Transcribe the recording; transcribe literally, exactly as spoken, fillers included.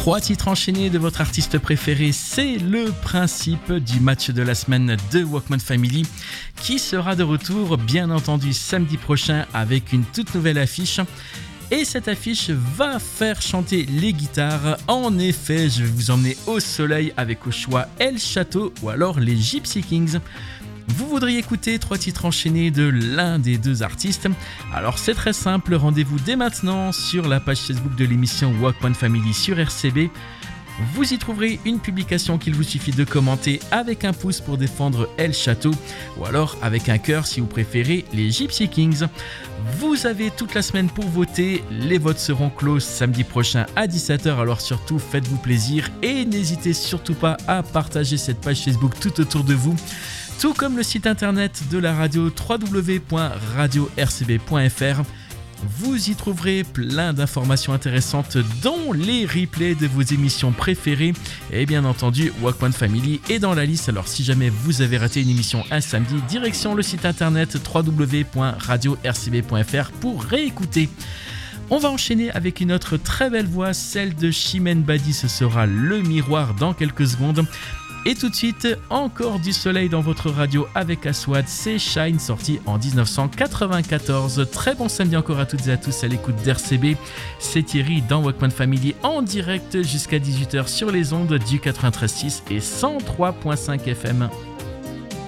Trois titres enchaînés de votre artiste préféré, c'est le principe du match de la semaine de Walkman Family qui sera de retour bien entendu samedi prochain avec une toute nouvelle affiche. Et cette affiche va faire chanter les guitares. En effet, je vais vous emmener au soleil avec au choix El Château ou alors les Gypsy Kings. Vous voudriez écouter trois titres enchaînés de l'un des deux artistes? Alors c'est très simple, rendez-vous dès maintenant sur la page Facebook de l'émission Walkman Family sur R C B. Vous y trouverez une publication qu'il vous suffit de commenter avec un pouce pour défendre El Château ou alors avec un cœur si vous préférez les Gypsy Kings. Vous avez toute la semaine pour voter, les votes seront clos samedi prochain à dix-sept heures, alors surtout faites-vous plaisir et n'hésitez surtout pas à partager cette page Facebook tout autour de vous. Tout comme le site internet de la radio w w w point radio r c b point f r. Vous y trouverez plein d'informations intéressantes dont les replays de vos émissions préférées et bien entendu Walkman Family est dans la liste. Alors si jamais vous avez raté une émission un samedi, direction le site internet w w w point radio r c b point f r pour réécouter. On va enchaîner avec une autre très belle voix, celle de Chimène Badi, ce sera Le Miroir dans quelques secondes. Et tout de suite, encore du soleil dans votre radio avec Aswad, c'est Shine, sorti en dix-neuf cent quatre-vingt-quatorze. Très bon samedi encore à toutes et à tous à l'écoute d'R C B. C'est Thierry dans Walkman Family en direct jusqu'à dix-huit heures sur les ondes du quatre-vingt-treize virgule six et cent trois virgule cinq F M.